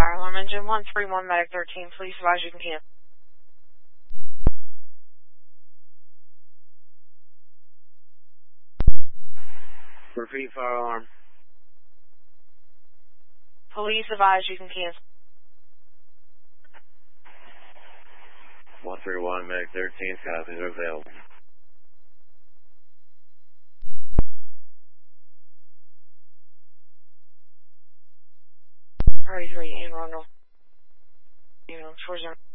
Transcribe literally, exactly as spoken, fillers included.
fire alarm engine one three one medic thirteen, please advise you can cancel. Repeat fire alarm. Police advise you can cancel. one three one medic thirteen, copies are available. Party three, and Ronald. You know, four zero.